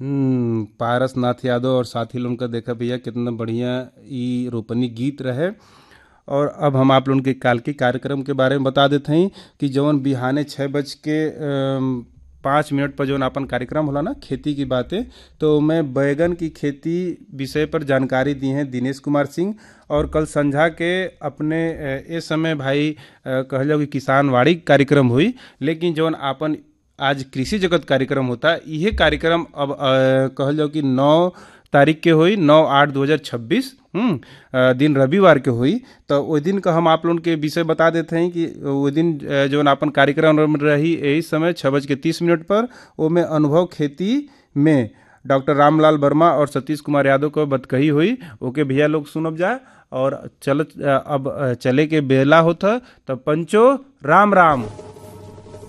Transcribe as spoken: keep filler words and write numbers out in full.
हम्म पारस नाथ यादव और साथी लोगन का देखा भैया कितना बढ़िया ई रोपनी गीत रहे। और अब हम आप लोगन के काल के कार्यक्रम के बारे में बता देते हैं कि जौन बिहाने छः बज के अम, पाँच मिनट पर जौन अपन कार्यक्रम होला ना खेती की बातें, तो मैं बैगन की खेती विषय पर जानकारी दी हैं दिनेश कुमार सिंह। और कल संझा के अपने अ, इस समय भाई अ, कहल जाओ कि किसानवाड़ी कार्यक्रम हुई, लेकिन जौन आपन आज कृषि जगत कार्यक्रम होता यह कार्यक्रम अब अ, कहल जाओ कि नौ तारीख के हुई, नौ आठ दो हज़ार छब्बीस हम्म अ, दिन रविवार के हुई। तो वो दिन का हम आप लोगन के विषय बता देते हैं कि वो दिन अ, जो अपन कार्यक्रम रही यही समय छः बज के तीस मिनट पर, वो में अनुभव खेती में डॉक्टर रामलाल वर्मा और सतीश कुमार यादव को बतकही हुई। ओके भैया लोग सुनब जाए और चल अब अ, चले के बेला होता। तब पंचो राम राम।